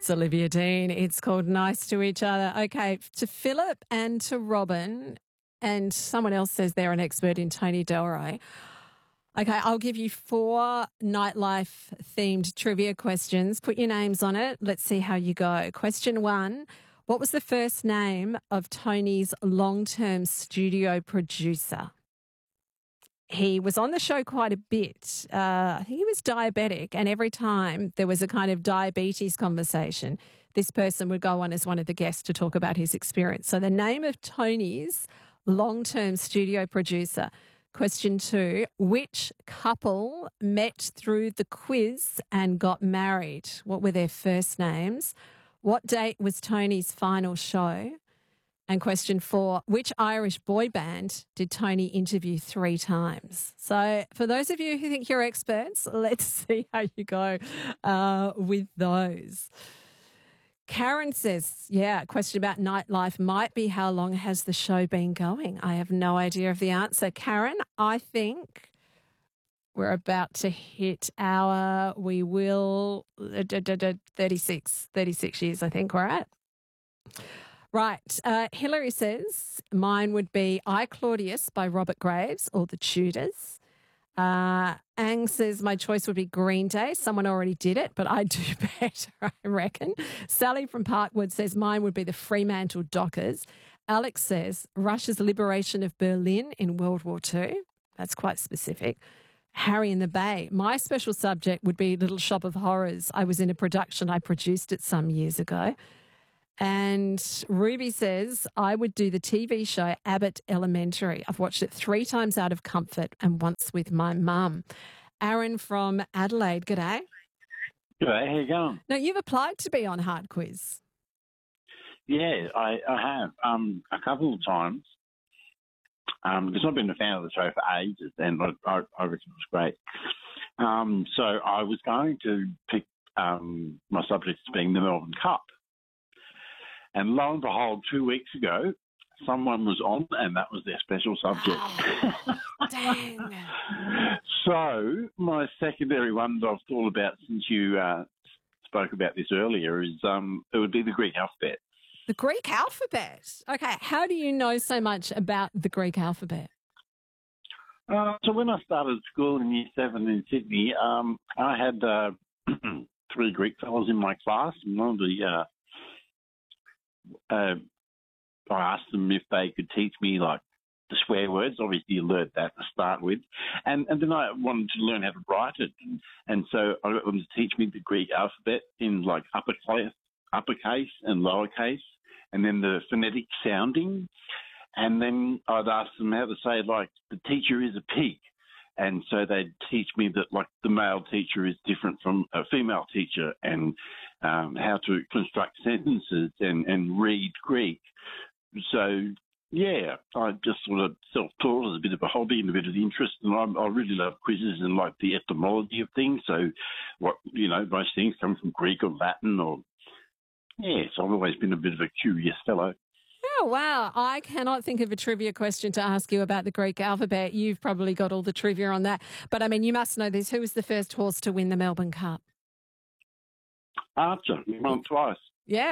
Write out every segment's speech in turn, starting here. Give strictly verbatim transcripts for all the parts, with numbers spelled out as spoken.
It's Olivia Dean. It's called Nice to Each Other. Okay, to Philip and to Robin, and someone else says they're an expert in Tony Delroy. Okay, I'll give you four nightlife-themed trivia questions. Put your names on it. Let's see how you go. Question one, what was the first name of Tony's long-term studio producer? He was on the show quite a bit. Uh, I think he was diabetic, and every time there was a kind of diabetes conversation, this person would go on as one of the guests to talk about his experience. So the name of Tony's long-term studio producer. Question two, which couple met through the quiz and got married? What were their first names? What date was Tony's final show? And question four, which Irish boy band did Tony interview three times? So for those of you who think you're experts, let's see how you go uh, with those. Karen says, yeah, question about nightlife might be how long has the show been going? I have no idea of the answer. Karen, I think we're about to hit our, we will, thirty-six, thirty-six years I think we're at. Right. Uh, Hillary says, mine would be I, Claudius by Robert Graves or The Tudors. Uh, Ang says, my choice would be Green Day. Someone already did it, but I do better, I reckon. Sally from Parkwood says, mine would be the Fremantle Dockers. Alex says, Russia's liberation of Berlin in World War Two. That's quite specific. Harry in the Bay. My special subject would be Little Shop of Horrors. I was in a production. I produced it some years ago. And Ruby says, I would do the T V show Abbott Elementary. I've watched it three times out of comfort and once with my mum. Aaron from Adelaide, g'day. G'day, how you going? Now, you've applied to be on Hard Quiz. Yeah, I, I have um, a couple of times. Um, because I've been a fan of the show for ages, and I, I, I reckon it was great. Um, so I was going to pick um, my subjects being the Melbourne Cup. And lo and behold, two weeks ago, someone was on, and that was their special subject. Oh, dang. So my secondary one that I've thought about since you uh, spoke about this earlier is um, it would be the Greek alphabet. The Greek alphabet. Okay, how do you know so much about the Greek alphabet? Uh, so when I started school in year seven in Sydney, um, I had uh, three Greek fellows in my class, and one of the uh, Uh, I asked them if they could teach me, like, the swear words. Obviously, you learned that to start with. And and then I wanted to learn how to write it. And, and so I got them to teach me the Greek alphabet in, like, uppercase, uppercase and lowercase, and then the phonetic sounding. And then I'd ask them how to say, like, the teacher is a pig. And so they'd teach me that, like, the male teacher is different from a female teacher, and um, how to construct sentences and, and read Greek. So, yeah, I just sort of self-taught as a bit of a hobby and a bit of interest. And I, I really love quizzes and, like, the etymology of things. So, what, you know, most things come from Greek or Latin or, yeah, so I've always been a bit of a curious fellow. Oh, wow. I cannot think of a trivia question to ask you about the Greek alphabet. You've probably got all the trivia on that. But, I mean, you must know this. Who was the first horse to win the Melbourne Cup? Archer. He won twice. Yeah.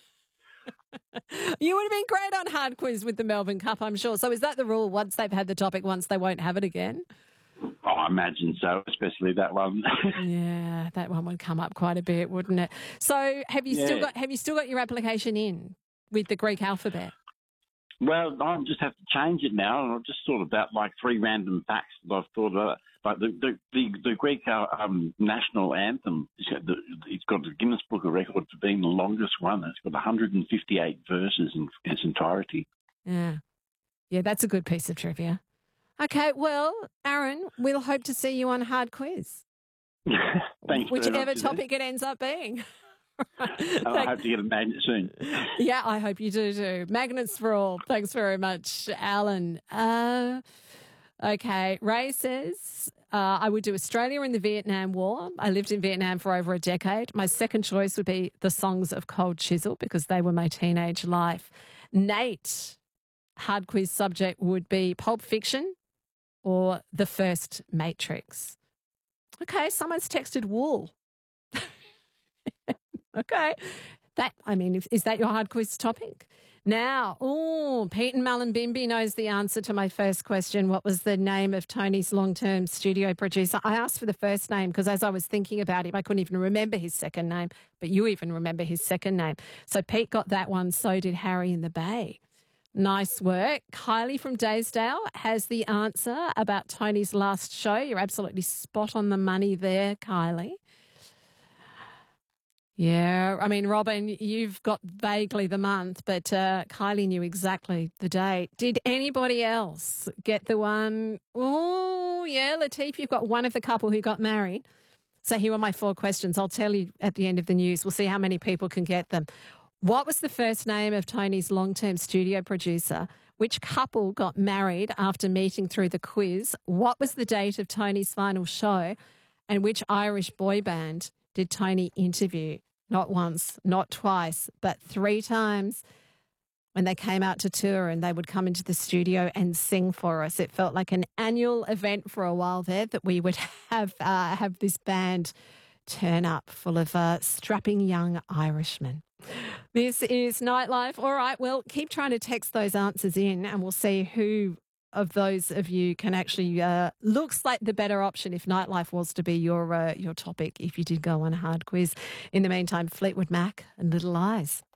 You would have been great on Hard Quiz with the Melbourne Cup, I'm sure. So is that the rule? Once they've had the topic once, they won't have it again? Oh, I imagine so, especially that one. Yeah, that one would come up quite a bit, wouldn't it? So have you yeah. still got have you still got your application in with the Greek alphabet? Well, I just have to change it now, and I've just thought about, like, three random facts that I've thought about. Like the the, the, the Greek uh, um, national anthem, it's got, the, it's got the Guinness Book of Records for being the longest one. It's got one hundred fifty-eight verses in, in its entirety. Yeah. Yeah, that's a good piece of trivia. Okay, well, Aaron, we'll hope to see you on Hard Quiz. Thanks. Whichever topic it ends up being. I hope to get a magnet soon. Yeah, I hope you do too. Magnets for all. Thanks very much, Alan. Uh, okay, Ray says, uh, I would do Australia in the Vietnam War. I lived in Vietnam for over a decade. My second choice would be the songs of Cold Chisel because they were my teenage life. Nate, Hard Quiz subject would be Pulp Fiction or the first Matrix. Okay, someone's texted wool. Okay. That, I mean, if, is that your hard quiz topic? Now, oh, Pete and Mullumbimby knows the answer to my first question. What was the name of Tony's long-term studio producer? I asked for the first name because as I was thinking about him, I couldn't even remember his second name, but you even remember his second name. So Pete got that one, so did Harry in the Bay. Nice work. Kylie from Daysdale has the answer about Tony's last show. You're absolutely spot on the money there, Kylie. Yeah, I mean, Robin, you've got vaguely the month, but uh, Kylie knew exactly the date. Did anybody else get the one? Oh, yeah, Latif, you've got one of the couple who got married. So here are my four questions. I'll tell you at the end of the news. We'll see how many people can get them. What was the first name of Tony's long-term studio producer? Which couple got married after meeting through the quiz? What was the date of Tony's final show? And which Irish boy band did Tony interview? Not once, not twice, but three times when they came out to tour and they would come into the studio and sing for us. It felt like an annual event for a while there that we would have uh, have this band turn up full of uh, strapping young Irishmen. This is Nightlife. All right, well, keep trying to text those answers in and we'll see who of those of you can actually uh, looks like the better option if Nightlife was to be your uh, your topic if you did go on a hard quiz. In the meantime, Fleetwood Mac and Little Eyes.